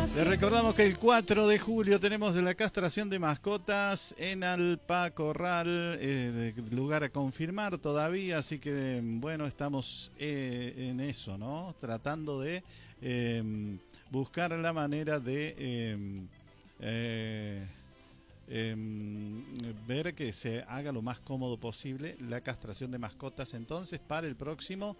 Les recordamos que el 4 de julio tenemos la castración de mascotas en Alpacorral, lugar a confirmar todavía, así que bueno, estamos en eso, ¿no? Tratando de buscar la manera de ver que se haga lo más cómodo posible la castración de mascotas entonces para el próximo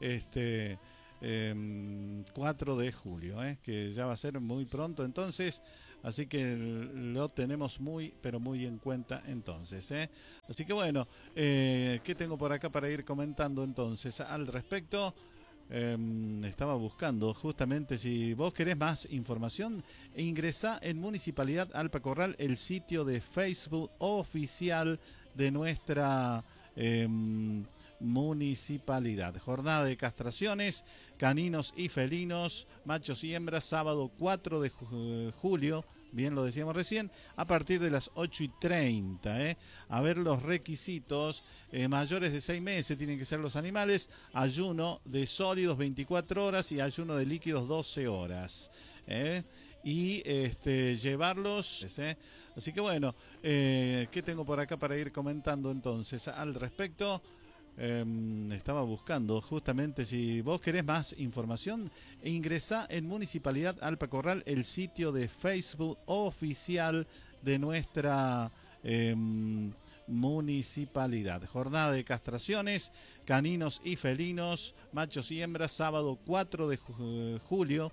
4 de julio, que ya va a ser muy pronto entonces, así que lo tenemos muy, pero muy en cuenta entonces. Así que bueno, ¿qué tengo por acá para ir comentando entonces al respecto? Estaba buscando justamente, si vos querés más información, ingresá en Municipalidad Alpacorral, el sitio de Facebook oficial de nuestra municipalidad. Jornada de castraciones, caninos y felinos, machos y hembras, sábado 4 de julio, bien lo decíamos recién, a partir de las 8:30. A ver los requisitos: mayores de 6 meses tienen que ser los animales, ayuno de sólidos 24 horas y ayuno de líquidos 12 horas. Y llevarlos. Así que bueno, ¿qué tengo por acá para ir comentando entonces al respecto? Estaba buscando justamente, si vos querés más información, ingresá en Municipalidad Alpacorral, el sitio de Facebook oficial de nuestra municipalidad. Jornada de castraciones, caninos y felinos, machos y hembras, sábado 4 de julio,